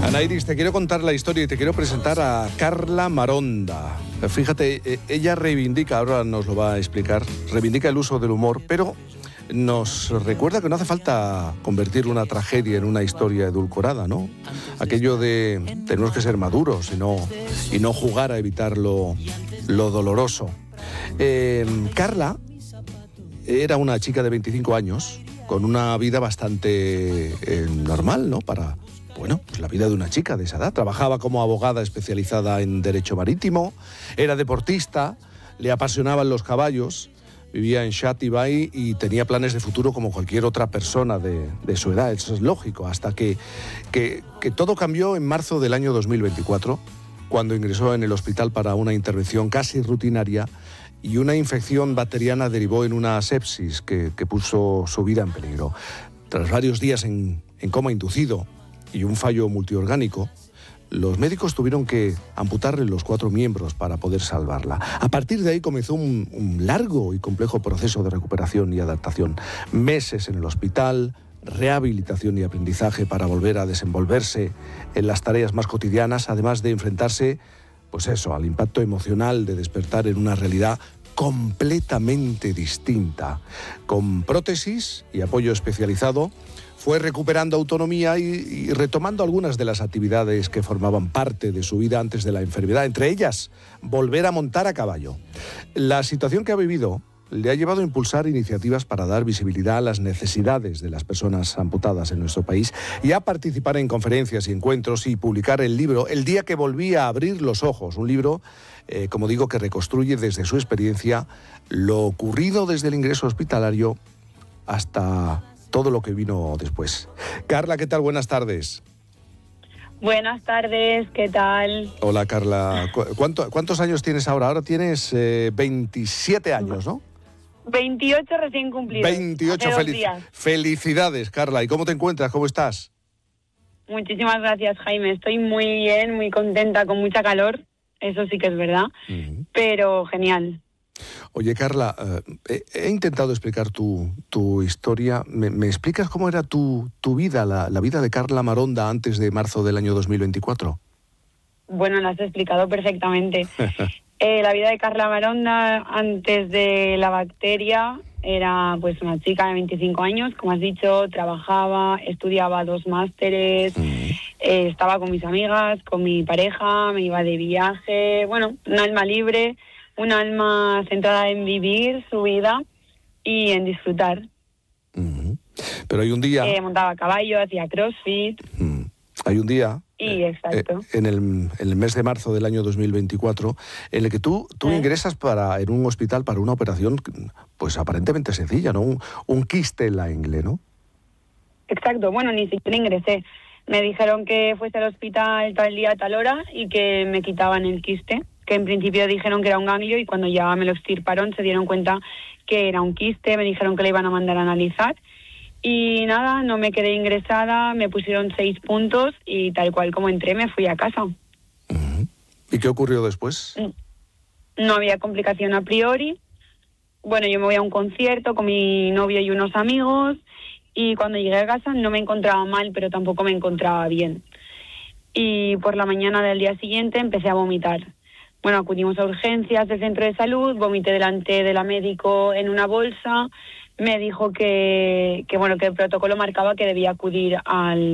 Anairis, te quiero contar la historia y te quiero presentar a Carla Maronda. Fíjate, ella reivindica, ahora nos lo va a explicar, reivindica el uso del humor, pero nos recuerda que no hace falta convertir una tragedia en una historia edulcorada, ¿no? Aquello de tenemos que ser maduros y no jugar a evitar lo doloroso. Carla era una chica de 25 años con una vida bastante normal, ¿no? Pues la vida de una chica de esa edad. Trabajaba como abogada especializada en derecho marítimo, era deportista, le apasionaban los caballos, vivía en Xàtiva y tenía planes de futuro como cualquier otra persona de su edad. Eso es lógico, hasta que todo cambió en marzo del año 2024, cuando ingresó en el hospital para una intervención casi rutinaria y una infección bacteriana derivó en una sepsis que puso su vida en peligro. Tras varios días en coma inducido y un fallo multiorgánico, los médicos tuvieron que amputarle los 4 miembros para poder salvarla. A partir de ahí comenzó un largo y complejo proceso de recuperación y adaptación. Meses en el hospital, rehabilitación y aprendizaje para volver a desenvolverse en las tareas más cotidianas, además de enfrentarse, pues eso, al impacto emocional de despertar en una realidad completamente distinta. Con prótesis y apoyo especializado, fue recuperando autonomía y retomando algunas de las actividades que formaban parte de su vida antes de la enfermedad, entre ellas, volver a montar a caballo. La situación que ha vivido le ha llevado a impulsar iniciativas para dar visibilidad a las necesidades de las personas amputadas en nuestro país y a participar en conferencias y encuentros y publicar el libro El día que volví a abrir los ojos, un libro, como digo, que reconstruye desde su experiencia lo ocurrido desde el ingreso hospitalario hasta todo lo que vino después. Carla, ¿qué tal? Buenas tardes. Buenas tardes, ¿qué tal? Hola, Carla. ¿Cuántos años tienes ahora? Ahora tienes 27 años, ¿no? 28 recién cumplidos. 28, felicidades, Carla. ¿Y cómo te encuentras? ¿Cómo estás? Muchísimas gracias, Jaime. Estoy muy bien, muy contenta, con mucha calor. Eso sí que es verdad, pero genial. Oye, Carla, he intentado explicar tu historia. ¿Me explicas cómo era tu vida, la vida de Carla Maronda antes de marzo del año 2024? Bueno, la has explicado perfectamente. La vida de Carla Maronda antes de la bacteria era pues una chica de 25 años, como has dicho, trabajaba, estudiaba 2 másteres, estaba con mis amigas, con mi pareja, me iba de viaje, bueno, un alma libre, un alma centrada en vivir su vida y en disfrutar. Pero hay un día... montaba a caballo, hacía crossfit. Hay un día... exacto. En el mes de marzo del año 2024, en el que tú ingresas en un hospital para una operación, pues aparentemente sencilla, ¿no? Un quiste en la ingle, ¿no? Exacto, bueno, ni siquiera ingresé. Me dijeron que fuese al hospital tal día, tal hora, y que me quitaban el quiste, que en principio dijeron que era un ganglio, y cuando ya me lo extirparon se dieron cuenta que era un quiste, me dijeron que le iban a mandar a analizar. Y nada, no me quedé ingresada, me pusieron 6 puntos y tal cual como entré me fui a casa. ¿Y qué ocurrió después? No había complicación a priori. Bueno, yo me voy a un concierto con mi novio y unos amigos y cuando llegué a casa no me encontraba mal, pero tampoco me encontraba bien. Y por la mañana del día siguiente empecé a vomitar. Bueno, acudimos a urgencias del centro de salud, vomité delante de la médico en una bolsa. Me dijo que el protocolo marcaba que debía acudir al